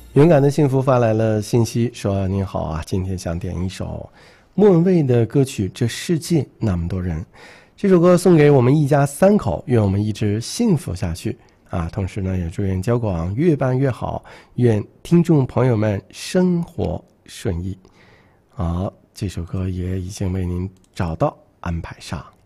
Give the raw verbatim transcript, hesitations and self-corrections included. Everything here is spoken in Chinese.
勇敢的幸福发来了信息说：“您好啊，今天想点一首莫文蔚的歌曲《这世界那么多人》，这首歌送给我们一家三口，愿我们一直幸福下去啊！同时呢，也祝愿交广越办越好，愿听众朋友们生活顺意。好，这首歌也已经为您找到安排上。